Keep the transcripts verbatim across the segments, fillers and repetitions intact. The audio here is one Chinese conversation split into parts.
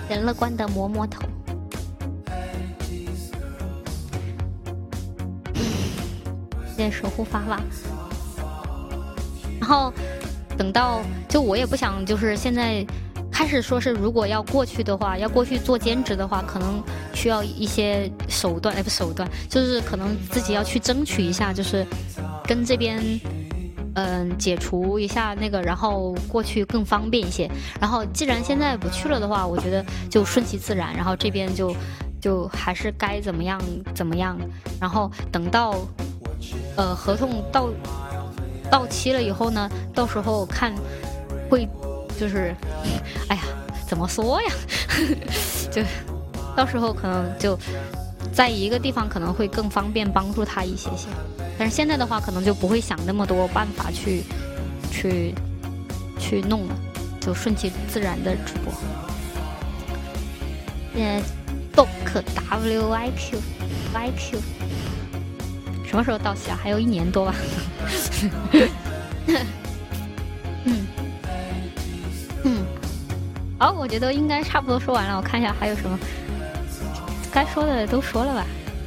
人乐观的摸摸头。谢谢守护发发。然后等到就我也不想就是现在开始说是如果要过去的话，要过去做兼职的话，可能需要一些手段，哎不手段，就是可能自己要去争取一下，就是跟这边嗯解除一下那个，然后过去更方便一些。然后既然现在不去了的话，我觉得就顺其自然，然后这边就就还是该怎么样怎么样，然后等到呃合同到到期了以后呢，到时候看会就是哎呀怎么说呀就到时候可能就在一个地方可能会更方便帮助他一些些，但是现在的话可能就不会想那么多办法去去去弄了，就顺其自然的直播。呃 Doc W I Q Y Q 什么时候到期啊？还有一年多吧嗯嗯，好，我觉得应该差不多说完了，我看一下还有什么该说的都说了吧。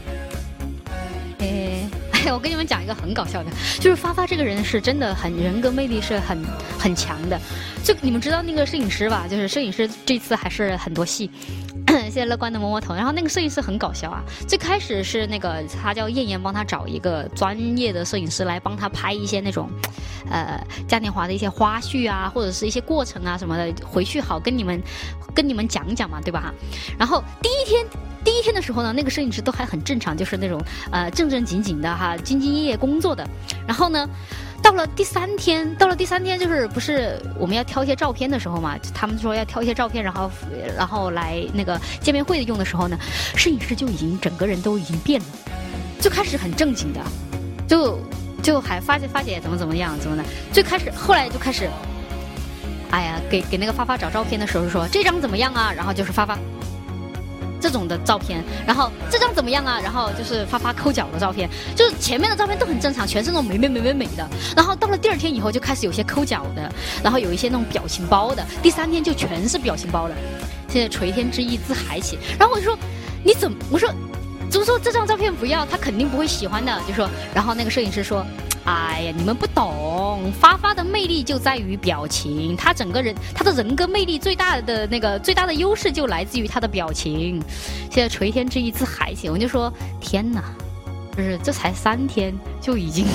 诶，哎呀，我跟你们讲一个很搞笑的，就是发发这个人是真的很人格魅力是很很强的。就你们知道那个摄影师吧？就是摄影师这次还是很多戏。谢谢乐观的摸摸头。然后那个摄影师很搞笑啊，最开始是那个他叫燕燕帮他找一个专业的摄影师来帮他拍一些那种呃嘉年华的一些花絮啊，或者是一些过程啊什么的，回去好跟你们跟你们讲讲嘛，对吧？然后第一天第一天的时候呢，那个摄影师都还很正常，就是那种呃正正经经的哈，兢兢业业工作的。然后呢到了第三天，到了第三天就是不是我们要挑一些照片的时候嘛？他们说要挑一些照片，然后然后来那个见面会的用的时候呢，摄影师就已经整个人都已经变了，就开始很正经的，就就还发姐发姐怎么怎么样怎么的。最开始后来就开始，哎呀，给给那个发发找照片的时候说这张怎么样啊？然后就是发发。这种的照片，然后这张怎么样啊？然后就是发发抠脚的照片，就是前面的照片都很正常，全是那种美美美美美的。然后到了第二天以后，就开始有些抠脚的，然后有一些那种表情包的。第三天就全是表情包了。现在垂天之意自海起。然后我就说，你怎么？我说，怎么说这张照片不要？他肯定不会喜欢的。就说，然后那个摄影师说。哎呀，你们不懂，发发的魅力就在于表情，他整个人他的人格魅力最大的那个最大的优势就来自于他的表情。现在垂天之意自海起，我就说天哪，就是这才三天就已经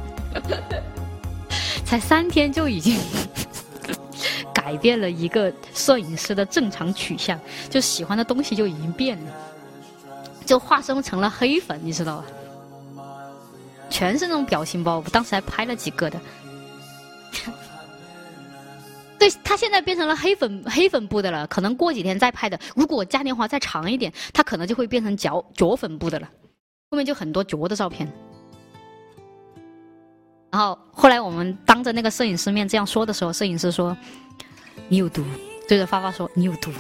才三天就已经改变了一个摄影师的正常取向，就喜欢的东西就已经变了，就化身成了黑粉，你知道吧？全是那种表情包，我当时还拍了几个的。对，他现在变成了黑粉黑粉部的了，可能过几天再拍的。如果嘉年华再长一点，他可能就会变成脚脚粉部的了。后面就很多脚的照片。然后后来我们当着那个摄影师面这样说的时候，摄影师说：“你有毒。”对着发发说：“你有毒。”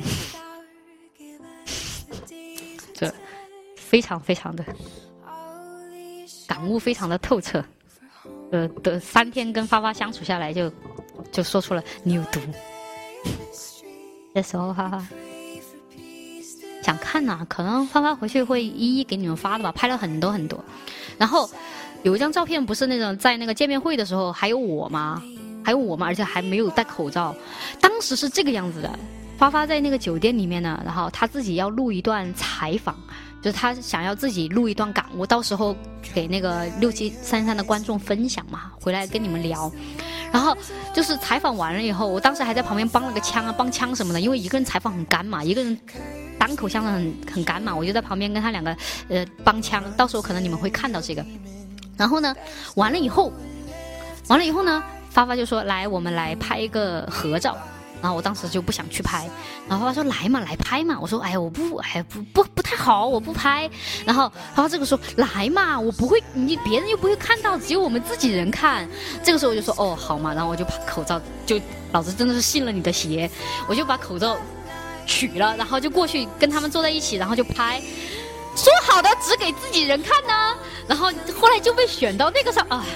这非常非常的。感悟非常的透彻，呃，的三天跟发发相处下来就，就说出了你有毒。这时候发发想看呐、啊，可能发发回去会一一给你们发的吧，拍了很多很多。然后有一张照片不是那种在那个见面会的时候还有我吗？还有我吗？而且还没有戴口罩，当时是这个样子的。发发在那个酒店里面呢，然后他自己要录一段采访。就是他想要自己录一段感悟，到时候给那个六七三三的观众分享嘛，回来跟你们聊。然后就是采访完了以后，我当时还在旁边帮了个腔啊，帮腔什么的，因为一个人采访很干嘛，一个人单口相声很很干嘛，我就在旁边跟他两个呃帮腔，到时候可能你们会看到这个。然后呢，完了以后，完了以后呢，发发就说来，我们来拍一个合照。然后我当时就不想去拍，然后他说来嘛，来拍嘛。我说哎呀，我不，哎呀不不不太好，我不拍。然后他这个说来嘛，我不会，你别人又不会看到，只有我们自己人看。这个时候我就说哦好嘛，然后我就把口罩，就老子真的是信了你的邪，我就把口罩取了，然后就过去跟他们坐在一起，然后就拍。说好的只给自己人看呢，然后后来就被选到那个上，哎呀。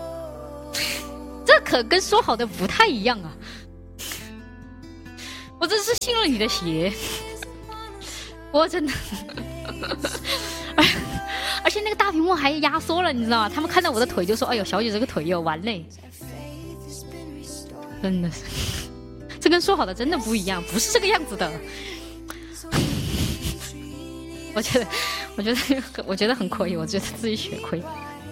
这可跟说好的不太一样啊！我真是信了你的邪，我真的，而且那个大屏幕还压缩了，你知道吗？他们看到我的腿就说：“哎呦，小姐这个腿哟，完嘞！”真的是，这跟说好的真的不一样，不是这个样子的。我觉得，我觉得，我觉得很亏，我觉得自己血亏，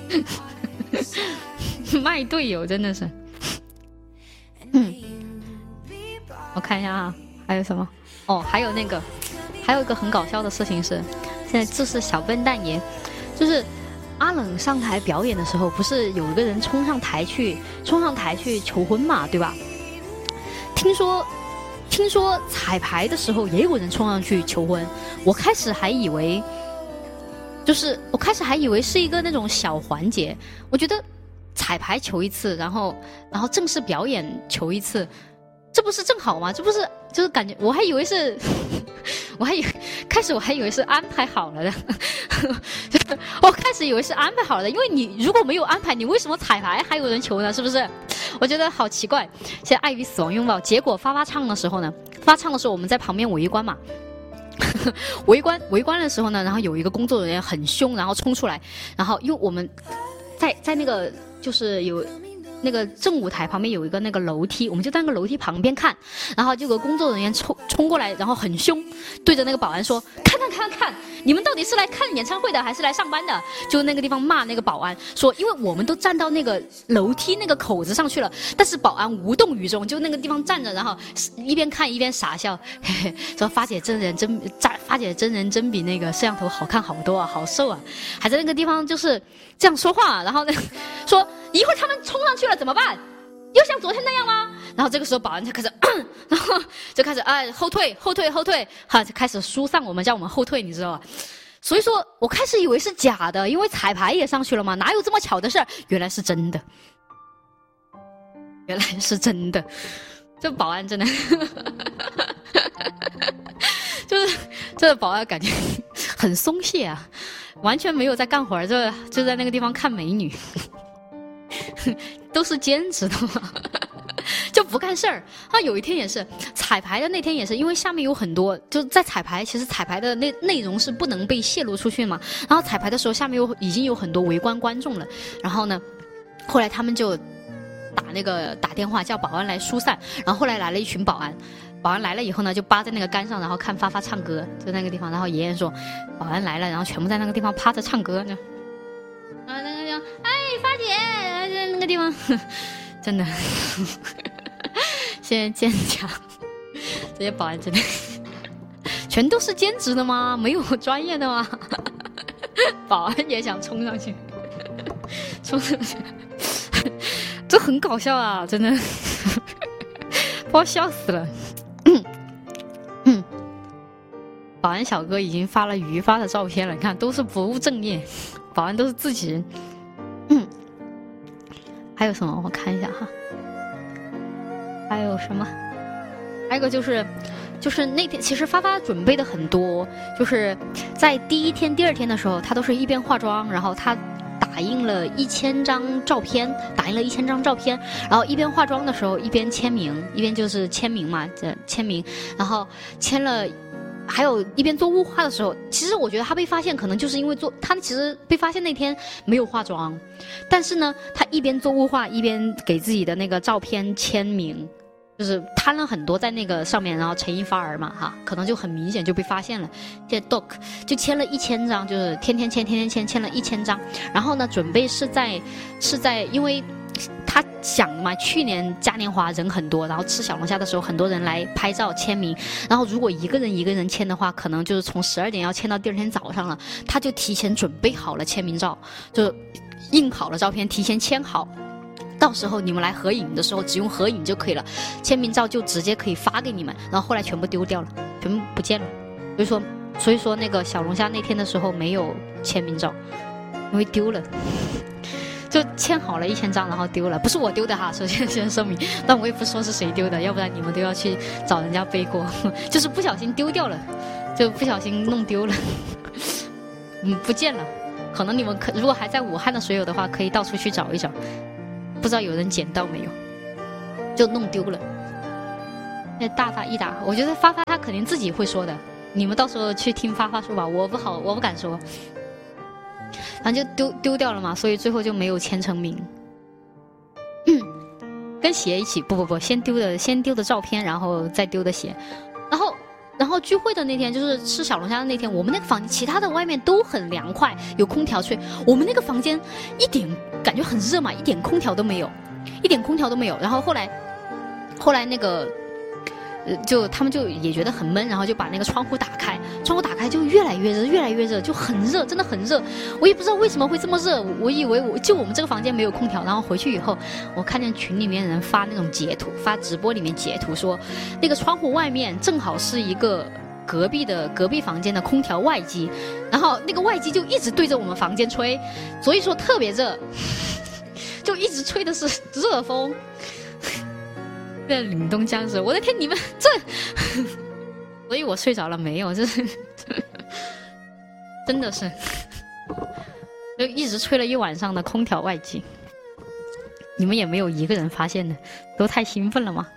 卖队友真的是。嗯，我看一下啊，还有什么？哦，还有那个，还有一个很搞笑的事情是，现在这是小笨蛋爷，就是阿冷上台表演的时候，不是有一个人冲上台去，冲上台去求婚嘛，对吧？听说。听说彩排的时候也有人冲上去求婚，我开始还以为，就是我开始还以为是一个那种小环节。我觉得彩排求一次，然后然后正式表演求一次，这不是正好吗？这不是就是感觉我还以为是，我还以为开始我还以为是安排好了的，我开始以为是安排好了的，因为你如果没有安排，你为什么彩排还有人求呢？是不是？我觉得好奇怪。现在碍于死亡拥抱，结果发发唱的时候呢，发唱的时候我们在旁边围观嘛，围观围观的时候呢，然后有一个工作人员很凶，然后冲出来，然后因为我们在在那个就是有。那个正舞台旁边有一个那个楼梯，我们就在那个楼梯旁边看，然后就有个工作人员冲冲过来，然后很凶，对着那个保安说：“看看看看，你们到底是来看演唱会的还是来上班的？”就那个地方骂那个保安说，因为我们都站到那个楼梯那个口子上去了，但是保安无动于衷，就那个地方站着，然后一边看一边傻笑，嘿嘿，说发姐真人真发姐真人真比那个摄像头好看好多啊，好瘦啊，还在那个地方就是这样说话，然后呢说。一会儿他们冲上去了怎么办？又像昨天那样吗？然后这个时候保安就开始，然后就开始哎后退后退后退，哈就开始疏散我们，叫我们后退，你知道吧？所以说我开始以为是假的，因为彩排也上去了嘛，哪有这么巧的事儿？原来是真的，原来是真的。这保安真的，就是这个保安感觉很松懈啊，完全没有在干活，就就在那个地方看美女。都是兼职的嘛，就不干事儿。他有一天也是彩排的那天也是，因为下面有很多就在彩排，其实彩排的内内容是不能被泄露出去嘛。然后彩排的时候，下面有已经有很多围观观众了。然后呢，后来他们就打那个打电话叫保安来疏散。然后后来来了一群保安，保安来了以后呢，就扒在那个杆上，然后看发发唱歌，就那个地方。然后爷爷说，保安来了，然后全部在那个地方趴着唱歌呢。啊，那个叫哎发姐，在那个地方，真的，现在坚强，这些保安真的全都是兼职的吗？没有专业的吗？保安也想冲上去，冲上去，这很搞笑啊！真的，把我笑死了。嗯嗯，保安小哥已经发了鱼发的照片了，你看都是不务正业。保安都是自己人。嗯，还有什么？我看一下哈。还有什么？还有一个就是，就是那天其实发发准备的很多，就是在第一天、第二天的时候，他都是一边化妆，然后他打印了一千张照片，打印了一千张照片，然后一边化妆的时候一边签名，一边就是签名嘛，这签名，然后签了。还有一边做雾化的时候，其实我觉得他被发现可能就是因为做他其实被发现那天没有化妆，但是呢，他一边做雾化一边给自己的那个照片签名，就是摊了很多在那个上面，然后陈一发儿嘛哈，可能就很明显就被发现了。这 doc 就签了一千张，就是天天签天天签，签了一千张。然后呢，准备是在是在因为。他想嘛，去年嘉年华人很多，然后吃小龙虾的时候很多人来拍照签名，然后如果一个人一个人签的话，可能就是从十二点要签到第二天早上了。他就提前准备好了签名照，就印好了照片，提前签好，到时候你们来合影的时候只用合影就可以了，签名照就直接可以发给你们。然后后来全部丢掉了，全部不见了。所以说，所以说那个小龙虾那天的时候没有签名照，因为丢了。就签好了一千张，然后丢了，不是我丢的哈，首先先声明，但我也不说是谁丢的，要不然你们都要去找人家背锅，就是不小心丢掉了，就不小心弄丢了，嗯，不见了，可能你们可如果还在武汉的水友的话，可以到处去找一找，不知道有人捡到没有，就弄丢了。 那大发一打，我觉得发发他肯定自己会说的，你们到时候去听发发说吧，我不好，我不敢说。然后就丢丢掉了嘛，所以最后就没有签成名。嗯，跟鞋一起，不不不，先丢的先丢的照片，然后再丢的鞋，然后然后聚会的那天，就是吃小龙虾的那天，我们那个房间其他的外面都很凉快，有空调吹，我们那个房间一点感觉很热嘛，一点空调都没有，一点空调都没有。然后后来后来那个。呃，就他们就也觉得很闷，然后就把那个窗户打开，窗户打开就越来越热，越来越热，就很热，真的很热。我也不知道为什么会这么热，我以为我就我们这个房间没有空调。然后回去以后，我看见群里面人发那种截图，发直播里面截图说，那个窗户外面正好是一个隔壁的隔壁房间的空调外机，然后那个外机就一直对着我们房间吹，所以说特别热，就一直吹的是热风。这凛冬将至，我的天，你们这，所以我睡着了没有？这是真的是，就一直吹了一晚上的空调外机，你们也没有一个人发现的，都太兴奋了吗？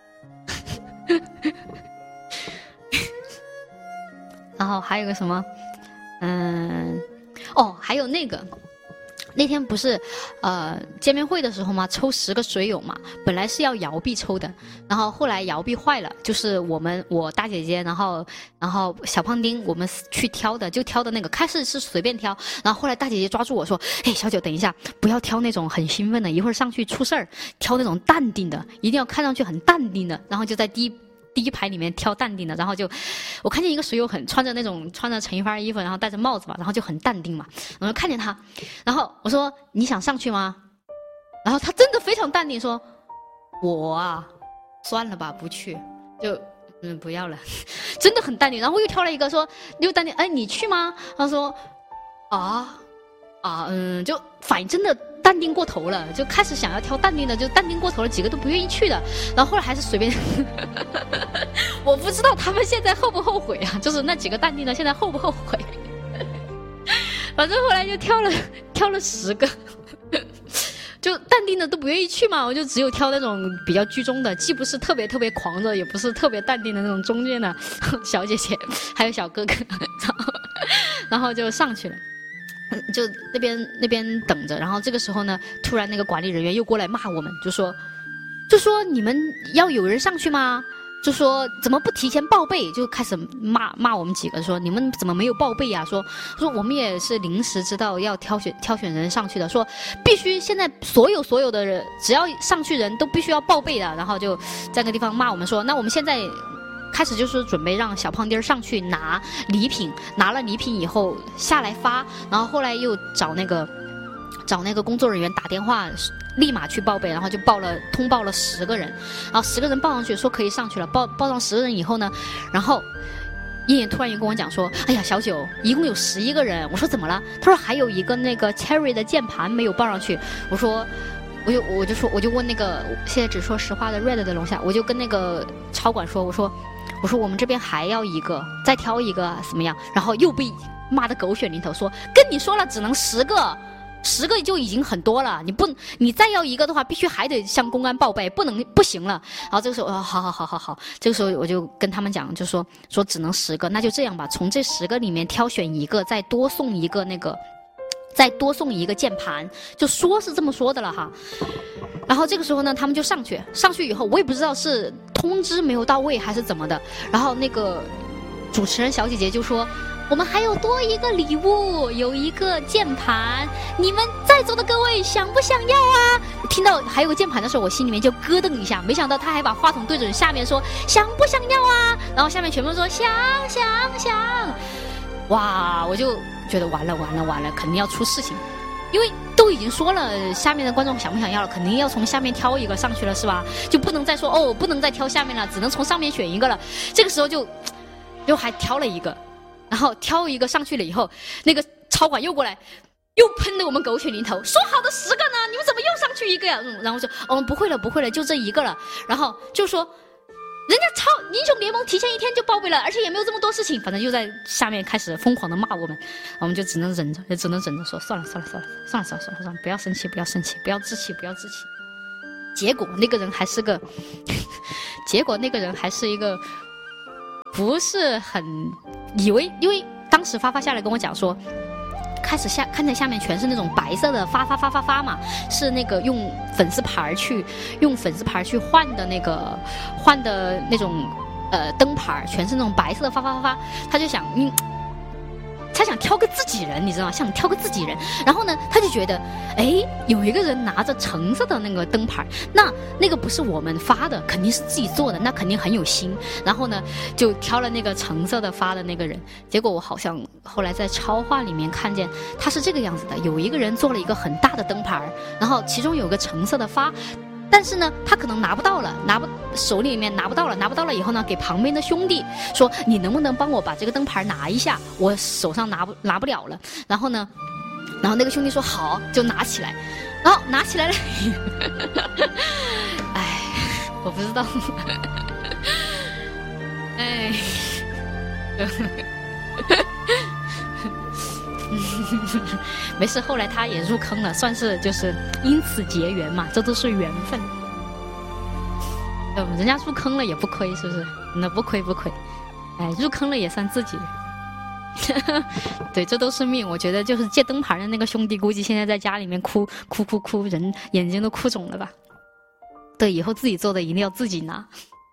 然后还有个什么，嗯，哦，还有那个。那天不是，呃，见面会的时候嘛，抽十个水友嘛，本来是要摇臂抽的，然后后来摇臂坏了，就是我们我大姐姐，然后然后小胖丁我们去挑的，就挑的那个，开始是随便挑，然后后来大姐姐抓住我说，哎，小九等一下，不要挑那种很兴奋的，一会儿上去出事儿，挑那种淡定的，一定要看上去很淡定的，然后就在第一。第一排里面挑淡定的，然后就我看见一个水友很穿着那种穿着陈一发衣服，然后戴着帽子嘛，然后就很淡定嘛，我就看见他，然后我说你想上去吗？然后他真的非常淡定说，我啊，算了吧，不去，就嗯不要了，真的很淡定。然后我又挑了一个说又淡定，哎你去吗？他说啊啊嗯，就反应真的。淡定过头了，就开始想要挑淡定的，就淡定过头了，几个都不愿意去的。然后后来还是随便，我不知道他们现在后不后悔啊？就是那几个淡定的，现在后不后悔？反正后来就挑了挑了十个，就淡定的都不愿意去嘛，我就只有挑那种比较居中的，既不是特别特别狂热，也不是特别淡定的那种中间的小姐姐，还有小哥哥，然后然后就上去了。就那边那边等着，然后这个时候呢，突然那个管理人员又过来骂我们，就说，就说你们要有人上去吗？就说怎么不提前报备？就开始骂骂我们几个，说你们怎么没有报备呀、啊？说说我们也是临时知道要挑选挑选人上去的，说必须现在所有所有的人只要上去人都必须要报备的，然后就在那个地方骂我们说，那我们现在。开始就是准备让小胖丁上去拿礼品，拿了礼品以后下来发，然后后来又找那个找那个工作人员打电话，立马去报备，然后就报了通报了十个人，然后十个人报上去说可以上去了，报报上十个人以后呢，然后燕燕突然又跟我讲说，哎呀小九一共有十一个人，我说怎么了？他说还有一个那个 Cherry 的键盘没有报上去，我说。我就我就说我就问那个现在只说实话的 Red 的楼下，我就跟那个超管说，我说我说我们这边还要一个，再挑一个怎么样？然后又被骂得狗血淋头，说跟你说了只能十个，十个就已经很多了，你不你再要一个的话，必须还得向公安报备，不能不行了。然后这个时候，哦，好好好好好，这个时候我就跟他们讲，就说说只能十个，那就这样吧，从这十个里面挑选一个，再多送一个那个。再多送一个键盘，就说是这么说的了哈。然后这个时候呢，他们就上去，上去以后，我也不知道是通知没有到位还是怎么的。然后那个主持人小姐姐就说：“我们还有多一个礼物，有一个键盘，你们在座的各位想不想要啊？”听到还有个键盘的时候，我心里面就咯噔一下，没想到他还把话筒对准下面说：“想不想要啊？”然后下面全部说：“想想想。”哇，我就。觉得完了完了完了，肯定要出事情，因为都已经说了，下面的观众想不想要了，肯定要从下面挑一个上去了，是吧？就不能再说哦，不能再挑下面了，只能从上面选一个了。这个时候就，又还挑了一个，然后挑一个上去了以后，那个超管又过来，又喷得我们狗血淋头，说好的十个呢，你们怎么又上去一个呀？嗯、然后说哦不会了不会了，就这一个了，然后就说。人家超英雄联盟提前一天就报备了，而且也没有这么多事情，反正又在下面开始疯狂的骂我们，我们就只能忍着，也只能忍着说算了算了算了算了算了算了算了，不要生气不要生气，不要置气不要置气。 结果那个人还是个，结果那个人还是一个不是很以为，因为当时发发下来跟我讲说。开始下看见下面全是那种白色的发发发发发嘛，是那个用粉丝牌去用粉丝牌去换的那个换的那种呃灯牌，全是那种白色的发发发发，他就想嗯。他想挑个自己人，你知道吗？想挑个自己人，然后呢，他就觉得，哎，有一个人拿着橙色的那个灯牌，那那个不是我们发的，肯定是自己做的，那肯定很有心。然后呢，就挑了那个橙色的发的那个人。结果我好像后来在超话里面看见他是这个样子的，有一个人做了一个很大的灯牌，然后其中有个橙色的发。但是呢，他可能拿不到了，拿不手里面拿不到了，拿不到了以后呢，给旁边的兄弟说：“你能不能帮我把这个灯牌拿一下？我手上拿不拿不了了。”然后呢，然后那个兄弟说：“好，就拿起来。”然后拿起来了，哎，我不知道，哎。没事，后来他也入坑了，算是就是因此结缘嘛，这都是缘分。嗯，人家入坑了也不亏，是不是？那不亏不亏，哎，入坑了也算自己。对，这都是命。我觉得就是借灯牌的那个兄弟，估计现在在家里面哭哭哭哭，人眼睛都哭肿了吧？对，以后自己做的一定要自己拿。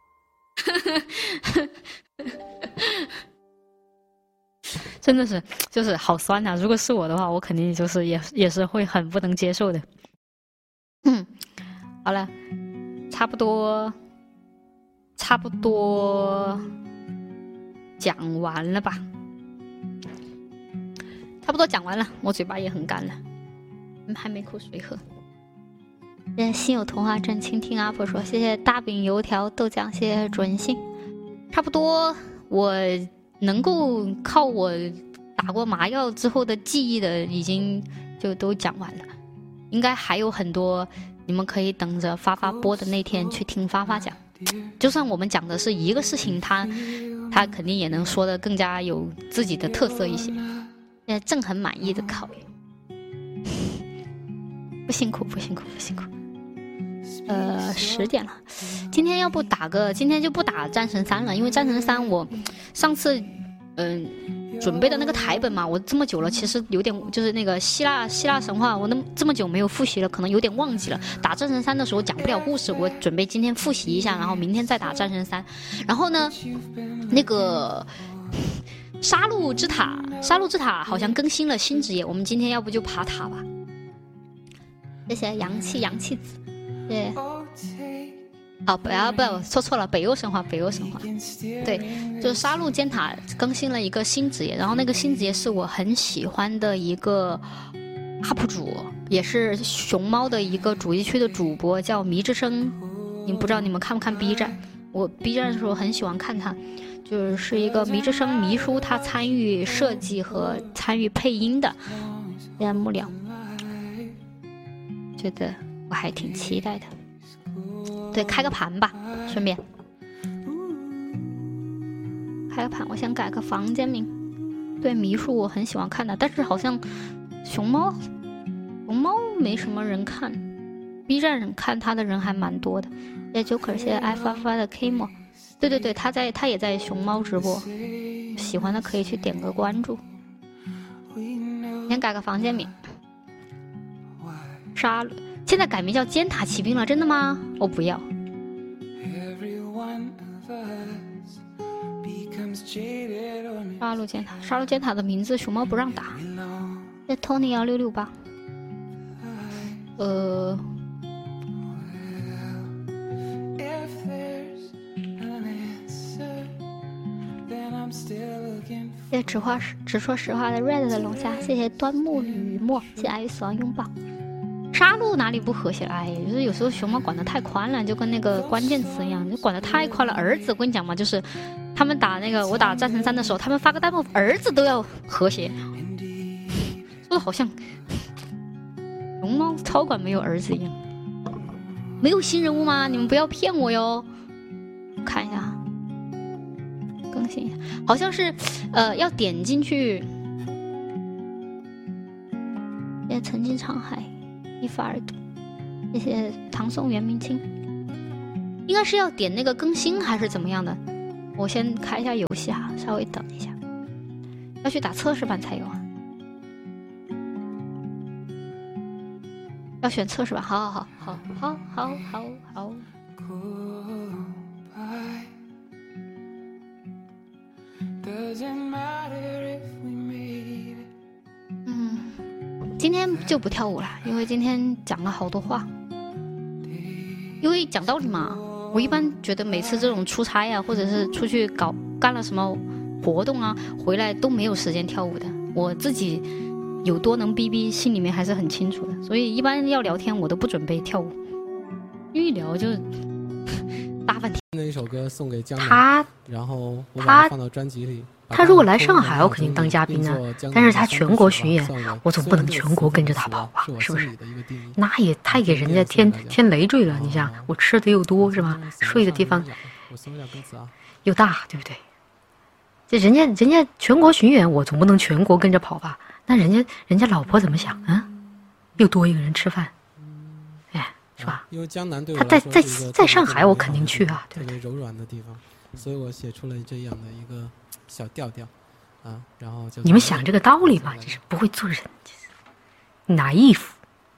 真的是，就是好酸啊！如果是我的话，我肯定就是也也是会很不能接受的。嗯，好了，差不多，差不多讲完了吧？差不多讲完了，我嘴巴也很干了，嗯，还没口水喝。谢谢心有童话镇倾听阿婆说，谢谢大饼油条豆浆，谢谢准信。差不多我。能够靠我打过麻药之后的记忆的，已经就都讲完了。应该还有很多，你们可以等着发发播的那天去听发发讲。就算我们讲的是一个事情，他他肯定也能说的更加有自己的特色一些。现在正很满意的考虑，不辛苦不辛苦不辛苦。呃，十点了，今天要不打个，今天就不打战神三了，因为战神三我上次嗯、呃、准备的那个台本嘛，我这么久了，其实有点就是那个希腊希腊神话，我那这么久没有复习了，可能有点忘记了。打战神三的时候讲不了故事，我准备今天复习一下，然后明天再打战神三。然后呢，那个杀戮之塔，杀戮之塔好像更新了新职业，我们今天要不就爬塔吧。谢谢阳气阳气子。对，哦，不要不要说错了，北欧神话，北欧神话，对，就是杀戮尖塔更新了一个新职业，然后那个新职业是我很喜欢的一个 U P 主，也是熊猫的一个主题区的主播，叫迷之声。你们不知道你们看不看 B 站？我 B 站的时候很喜欢看他，就是一个迷之声迷叔，他参与设计和参与配音的。现在幕僚，觉得。我还挺期待的，对，开个盘吧，顺便开个盘。我想改个房间名，对，迷叔我很喜欢看的，但是好像熊猫熊猫没什么人看 ，B 站人看他的人还蛮多的。谢谢 Joker， 谢谢爱发发的 K 莫，对对对，他在他也在熊猫直播，喜欢的可以去点个关注。先改个房间名，杀了。现在改名叫尖塔骑兵了，真的吗？我不要。杀戮尖塔，杀戮尖塔的名字熊猫不让打。这 Tony 幺六六八。呃。谢谢只话只说实话的 Red 的龙虾，谢谢端木雨墨，谢谢爱与死亡拥抱。杀戮哪里不和谐了？哎，就是有时候熊猫管得太宽了，就跟那个关键词一样，就管得太宽了。儿子，我跟你讲嘛，就是他们打那个我打战神三的时候，他们发个弹幕，儿子都要和谐，说的好像熊猫超管没有儿子一样。没有新人物吗？你们不要骗我哟！看一下，更新一下，好像是呃要点进去，也曾经沧海。一发而读， 谢谢唐宋元明清。应该是要点那个更新还是怎么样的？我先开一下游戏哈，稍微等一下。要去打测试版才有啊。要选测试版，好好好好好好好好。嗯，今天就不跳舞了，因为今天讲了好多话。因为讲道理嘛，我一般觉得每次这种出差啊，或者是出去搞干了什么活动啊，回来都没有时间跳舞的。我自己有多能逼逼，心里面还是很清楚的。所以一般要聊天，我都不准备跳舞，因为一聊就大半天。 那一首歌送给江南， 他， 然后我把它放到专辑里。 他如果来上海，我肯定当嘉宾呢。但是他全国巡演，我总不能全国跟着他跑吧，是不是？那也太给人家添添累赘了。你想，我吃的又多是吧？睡的地方又大，对不对？这人家人家全国巡演，我总不能全国跟着跑吧？那人家人家老婆怎么想啊？又多一个人吃饭，哎，是吧？ 因为江南对我他在在在上海，我肯定去啊，对不对？ 柔软的地方，所以我写出了这样的一个小调调啊，然后就你们想这个道理吗？真是不会做人，拿衣服。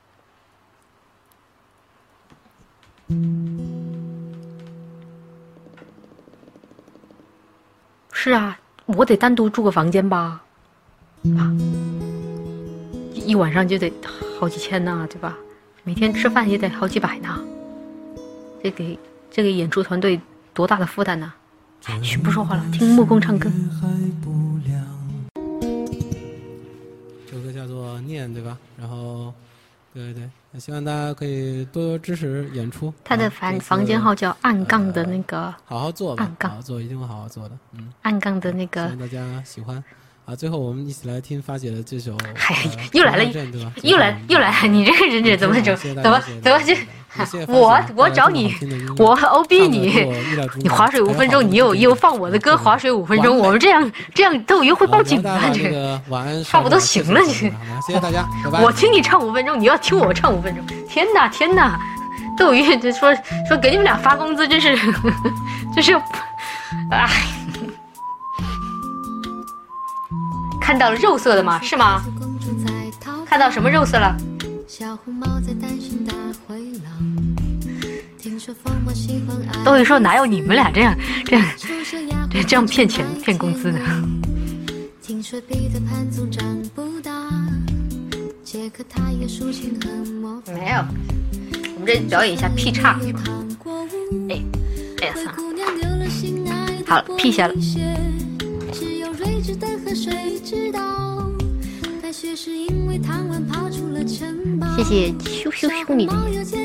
是啊，我得单独住个房间吧，啊，一晚上就得好几千呢，对吧？每天吃饭也得好几百呢，这给这个演出团队多大的负担呢？哎，嘘，不说话了，听木工唱歌。 这首歌叫做《念》，对吧？然后，对对对，希望大家可以多多支持演出。 他的房房间号叫暗杠的那个， 呃、好好做吧， 暗杠好好做，一定会好好做的。嗯， 暗杠的那个， 希望大家喜欢。啊，最后我们一起来听发姐的这首。 嗨、呃，又来了，又来又来了！你这个人这怎么整？怎么怎么就？我我找你，我 O B 你，你划水五分钟，你又又放我的歌划水五分钟，我们这样这样斗鱼会报警的，这个差不多行了，你。 谢谢大家，拜拜。 我听你唱五分钟，你要听我唱五分钟，天哪天哪！斗鱼这说说给你们俩发工资，真是真是，哎。看到了肉色的吗？是吗？看到什么肉色了？都会说哪有你们俩这样这样这这样骗钱骗工资的？没有，我们这表演一下劈叉是吧？哎哎呀，算了，好了，劈下了。谢谢咻咻咻你的